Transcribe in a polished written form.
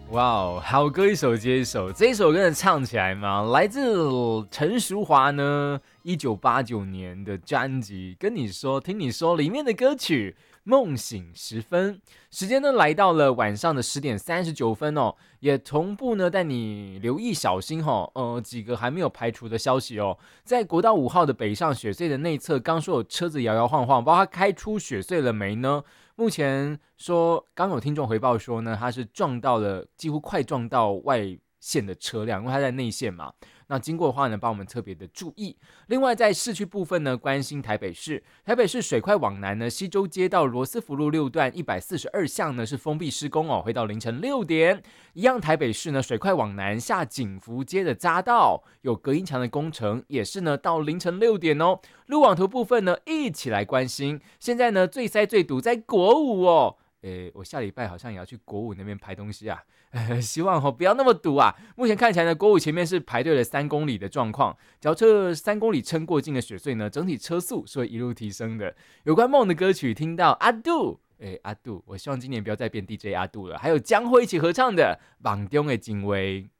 哇哦，好歌一首接一首，这一首跟着唱起来嘛，来自陈淑华呢，1989年的专辑《跟你说听你说》里面的歌曲《梦醒时分》，时间呢来到了晚上的10:39哦，也同步呢带你留意小心几个还没有排除的消息哦，在国道5号的北上雪隧的内侧，刚说有车子摇摇晃晃，不知道它开出雪隧了没呢？目前说，刚有听众回报说呢，他是撞到了，几乎快撞到外线的车辆，因为他在内线嘛。那经过的话呢，帮我们特别的注意。另外，在市区部分呢，关心台北市，台北市水快往南呢，西周街到罗斯福路6段142巷呢是封闭施工哦，会到凌晨6点。一样，台北市呢，水快往南下景福街的匝道有隔音墙的工程，也是呢到凌晨6点哦。路网图部分呢，一起来关心。现在呢，最塞最堵在国五哦。我下礼拜好像也要去国五那边排东西啊，希望不要那么堵啊。目前看起来呢，国五前面是排队了3公里的状况，只要这3公里撑过境的雪隧呢，整体车速是会一路提升的。有关梦的歌曲，听到阿杜，阿杜，我希望今年不要再变 DJ 阿杜了。还有江蕙一起合唱的《梦中的情话》。